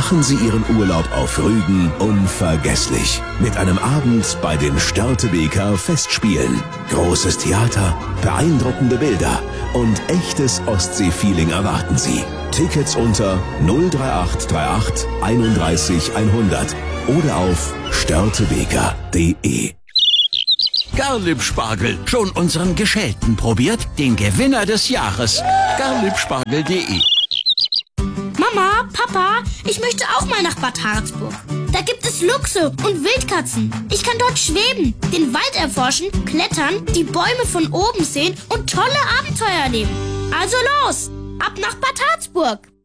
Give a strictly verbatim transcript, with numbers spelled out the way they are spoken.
Machen Sie Ihren Urlaub auf Rügen unvergesslich. Mit einem Abend bei den Störtebeker Festspielen. Großes Theater, beeindruckende Bilder und echtes Ostsee-Feeling erwarten Sie. Tickets unter null drei acht drei acht einunddreißig hundert oder auf störtebeker punkt de. Garlip-Spargel, schon unseren Geschälten probiert? Den Gewinner des Jahres. garlipspargel punkt de. Mama, Papa, ich möchte auch mal nach Bad Harzburg. Da gibt es Luchse und Wildkatzen. Ich kann dort schweben, den Wald erforschen, klettern, die Bäume von oben sehen und tolle Abenteuer erleben. Also los, ab nach Bad Harzburg.